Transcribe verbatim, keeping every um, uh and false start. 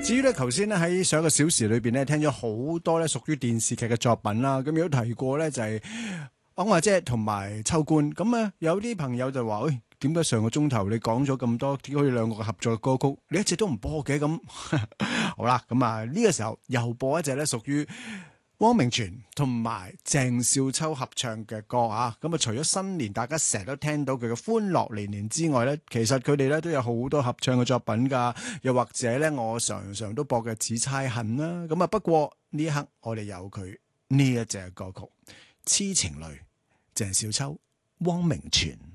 至於咧，頭先咧喺上一個小時裏邊咧，聽咗好多咧屬於電視劇嘅作品啦。咁有提過咧就係安華姐同埋秋官。咁啊，有啲朋友就話：喂，點解上個鐘頭你講咗咁多，點解佢哋兩個嘅合作嘅歌曲，你一直都唔播嘅？咁好啦，咁啊呢個時候又播一隻咧屬於汪明荃同埋鄭少秋合唱嘅歌啊。咁啊，除咗新年大家成日都聽到佢嘅歡樂年年之外咧，其實佢哋咧都有好多合唱嘅作品噶，又或者咧我常常都播嘅《只差恨》啦。咁啊，不過呢一刻我哋有佢呢一隻歌曲《痴情淚》，鄭少秋、汪明荃。